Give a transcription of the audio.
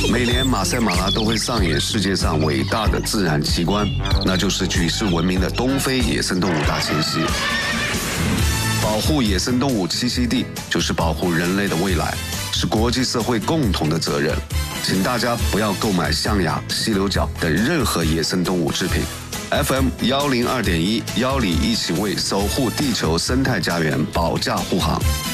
每年马赛马拉都会上演世界上伟大的自然奇观，那就是举世闻名的东非野生动物大迁徙。保护野生动物栖息地，就是保护人类的未来，是国际社会共同的责任。请大家不要购买象牙、犀牛角等任何野生动物制品。FM 102.1，邀你一起为守护地球生态家园保驾护航。